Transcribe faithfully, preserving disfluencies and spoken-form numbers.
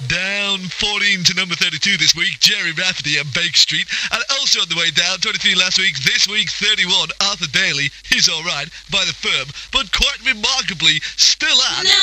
Down fourteen to number thirty-two this week, Jerry Rafferty and Bake Street. And also on the way down, twenty-three last week, this week thirty-one, Arthur Daly, He's Alright, by The Firm, but quite remarkably, still at...